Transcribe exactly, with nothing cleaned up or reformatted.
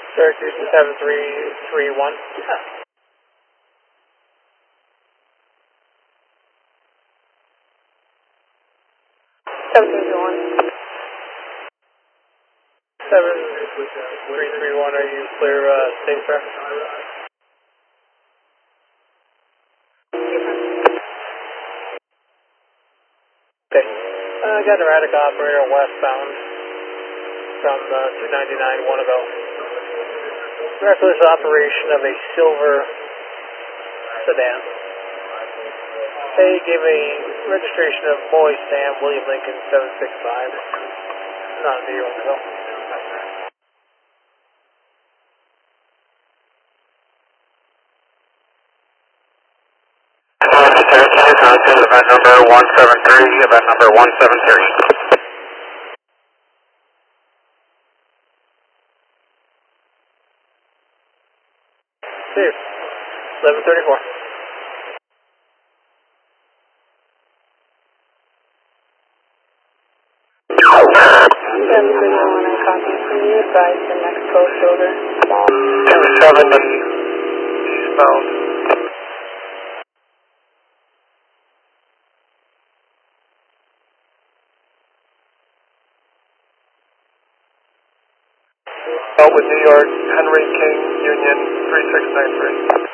Syracuse seven three three one. seventeen two one. seven three three one, are you clear, uh, safe traffic? Okay. Uh, I got an erratic operator westbound from uh, two ninety-nine, one ago. Reckless operation of a silver sedan. They gave a registration of Boy Sam, William Lincoln, seven six five. Not a video ago. Syracuse, event number one seven three, event number one seven three. See you. eleven thirty-four. seven three one, I copy from you. Advise the next post over. two seven eastbound. Out with New York, Henry King, Union, three six nine three.